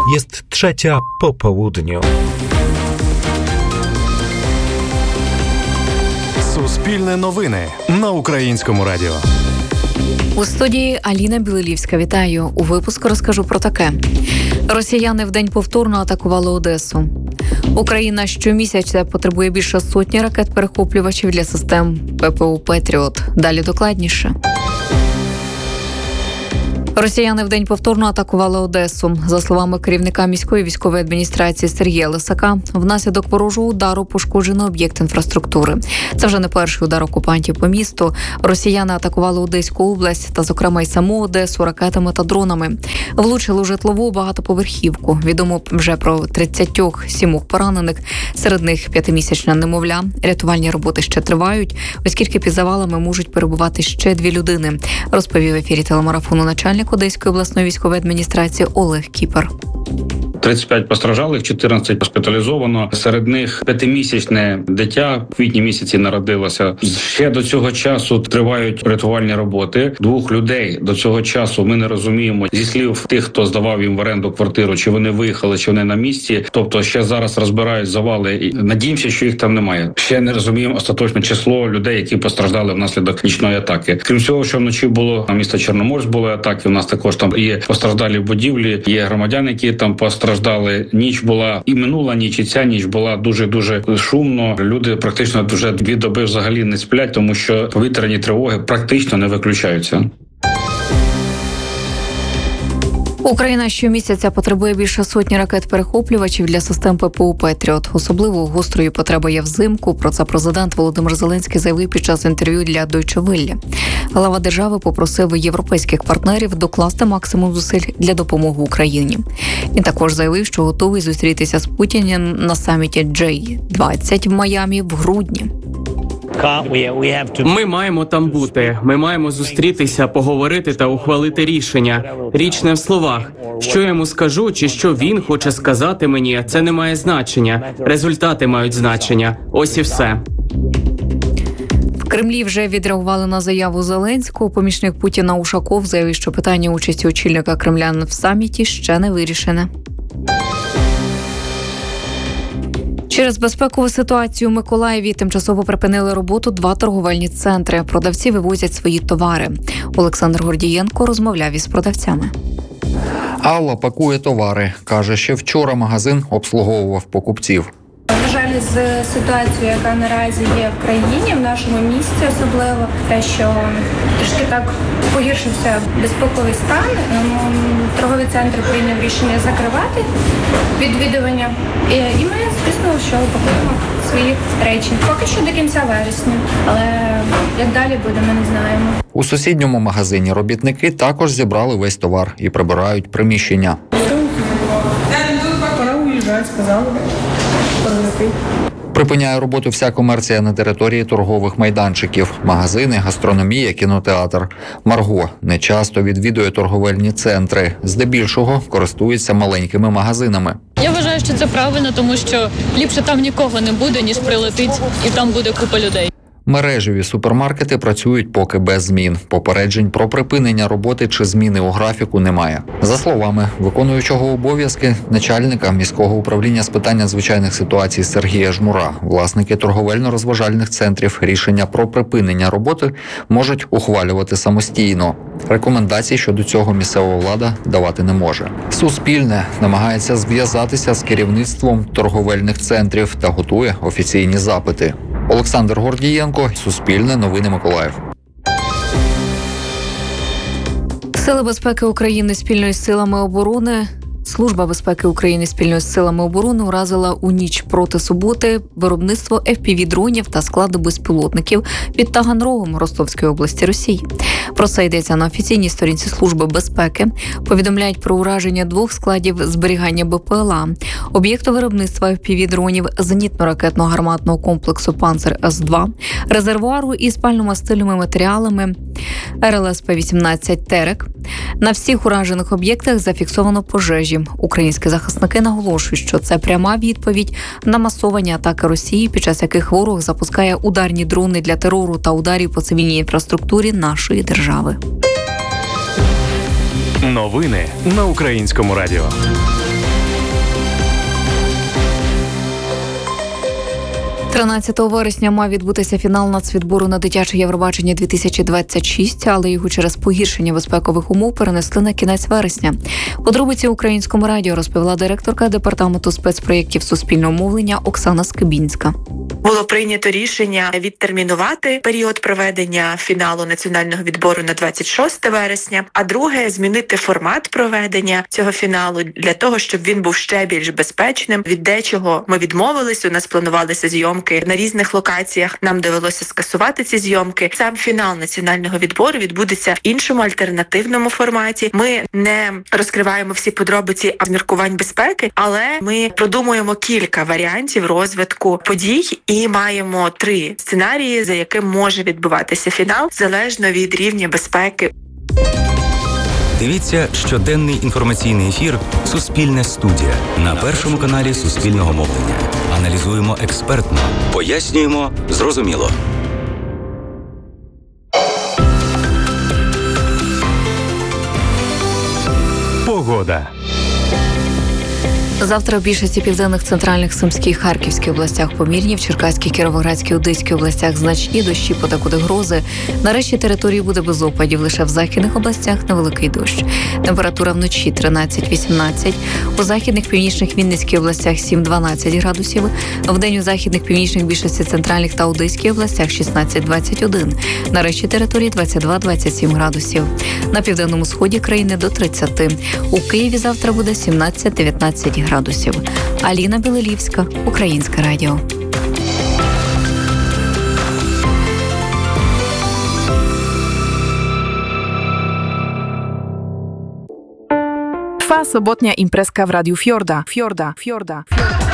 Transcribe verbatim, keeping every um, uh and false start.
Jest trzecia po południu. Суспільне новини на Українському радіо. У студії Аліна Білилівська. Вітаю. У випуску розкажу про таке. Росіяни вдень повторно атакували Одесу. Україна щомісяця потребує більше сотні ракет-перехоплювачів для систем ППО «Петріот». Далі докладніше. Росіяни вдень повторно атакували Одесу. За словами керівника міської військової адміністрації Сергія Лисака, внаслідок ворожого удару пошкоджено об'єкт інфраструктури. Це вже не перший удар окупантів по місту. Росіяни атакували Одеську область та, зокрема, й саму Одесу ракетами та дронами. Влучили у житлову багатоповерхівку. Відомо вже про тридцять сім поранених. Серед них п'ятимісячна немовля. Рятувальні роботи ще тривають, оскільки під завалами можуть перебувати ще дві людини, розповів в ефірі телемарафону начальник Одеської обласної військової адміністрації Олег Кіпер. тридцять п'ять постраждалих, чотирнадцять госпіталізовано. Серед них п'ятимісячне дитя в квітні місяці народилося. Ще до цього часу тривають рятувальні роботи. Двох людей до цього часу ми не розуміємо зі слів тих, хто здавав їм в оренду квартиру, чи вони виїхали, чи вони на місці. Тобто ще зараз розбирають завали і надіємося, що їх там немає. Ще не розуміємо остаточне число людей, які постраждали внаслідок нічної атаки. Крім цього, що вночі було на місто Чорноморськ були атаки. У нас також там є постраждалі будівлі, є громадяни, які там постраждали. Ніч була і минула ніч, і ця ніч була дуже-дуже шумно. Люди практично вже дві доби взагалі не сплять, тому що повітряні тривоги практично не виключаються. Україна щомісяця потребує більше сотні ракет-перехоплювачів для систем ППО «Петріот». Особливо гострою потреба є взимку. Про це президент Володимир Зеленський заявив під час інтерв'ю для Deutsche Welle. Глава держави попросив європейських партнерів докласти максимум зусиль для допомоги Україні. Він також заявив, що готовий зустрітися з Путіним на саміті джей двадцять в Майамі в грудні. Ми маємо там бути. Ми маємо зустрітися, поговорити та ухвалити рішення. Річ не в словах. Що я йому скажу, чи що він хоче сказати мені, це не має значення. Результати мають значення. Ось і все. В Кремлі вже відреагували на заяву Зеленського. Помічник Путіна Ушаков заявив, що питання участі очільника Кремля в саміті ще не вирішене. Через безпекову ситуацію у Миколаєві тимчасово припинили роботу два торговельні центри. Продавці вивозять свої товари. Олександр Гордієнко розмовляв із продавцями. Алла пакує товари. Каже, ще вчора магазин обслуговував покупців. На жаль, з ситуацією, яка наразі є в країні, в нашому місті особливо, те, що трішки так погіршився безпековий стан, торговий центр прийняв рішення закривати відвідування. І ми, звісно, що пакуємо свої речі. Поки що до кінця вересня, але як далі буде, ми не знаємо. У сусідньому магазині робітники також зібрали весь товар і прибирають приміщення. Пора уїжджати, сказали. Припиняє роботу вся комерція на території торгових майданчиків, магазини, гастрономія, кінотеатр. Марго не часто відвідує торговельні центри, здебільшого користується маленькими магазинами. Я вважаю, що це правильно, тому що ліпше там нікого не буде, ніж прилетить і там буде купа людей. Мережеві супермаркети працюють поки без змін. Попереджень про припинення роботи чи зміни у графіку немає. За словами виконуючого обов'язки начальника міського управління з питань надзвичайних ситуацій Сергія Жмура, власники торговельно-розважальних центрів рішення про припинення роботи можуть ухвалювати самостійно. Рекомендацій щодо цього місцева влада давати не може. Суспільне намагається зв'язатися з керівництвом торговельних центрів та готує офіційні запити. Олександр Гордієнко, Суспільне новини Миколаїв. Сили безпеки України спільно із силами оборони Служба безпеки України спільно з силами оборони уразила у ніч проти суботи виробництво еф пі ві-дронів та склади безпілотників під Таганрогом Ростовської області Росії. Про це йдеться на офіційній сторінці Служби безпеки. Повідомляють про ураження двох складів зберігання бе пе ел а, об'єкту виробництва еф пі ві-дронів, зенітно-ракетного гарматного комплексу «Панцер ес два», резервуару із пально-мастильними матеріалами ер ел ес пе вісімнадцять «Терек». На всіх уражених об'єктах зафіксовано пожежі. Українські захисники наголошують, що це пряма відповідь на масовані атаки Росії, під час яких ворог запускає ударні дрони для терору та ударів по цивільній інфраструктурі нашої держави. Новини на Українському радіо. тринадцятого вересня мав відбутися фінал нацвідбору на дитяче Євробачення дві тисячі двадцять шість, але його через погіршення безпекових умов перенесли на кінець вересня. Подробиці Українському радіо розповіла директорка департаменту спецпроєктів суспільного мовлення Оксана Скибінська. Було прийнято рішення відтермінувати період проведення фіналу національного відбору на двадцять шосте вересня, а друге – змінити формат проведення цього фіналу для того, щоб він був ще більш безпечним. Від дечого ми відмовились, у нас планувалися зйомки на різних локаціях, нам довелося скасувати ці зйомки. Сам фінал національного відбору відбудеться в іншому альтернативному форматі. Ми не розкриваємо всі подробиці міркувань безпеки, але ми продумуємо кілька варіантів розвитку подій і маємо три сценарії, за яким може відбуватися фінал, залежно від рівня безпеки. Дивіться щоденний інформаційний ефір «Суспільне студія» на першому каналі Суспільного мовлення. Аналізуємо експертно, пояснюємо зрозуміло. Погода. Завтра в більшості південних, центральних, Сумських, Харківських областях помірні, в Черкаській, Кіровоградській, Одеській областях значні дощі, подекуди грози. На решті території буде без опадів, лише в західних областях невеликий дощ. Температура вночі тринадцять-вісімнадцять, у західних, північних, Вінницькій областях сім-дванадцять градусів, вдень у західних, північних, більшості центральних та Одеській областях шістнадцять-двадцять один, на решті території двадцять два-двадцять сім градусів. На південному сході країни до тридцяти. У Києві завтра буде сімнадцять-дев'ятнадцять градусів. Аліна Білолівська, Українське радіо. Trwa sobotnia imprezka w Radiu Fiorda. Fiorda, Fiorda, Fiorda.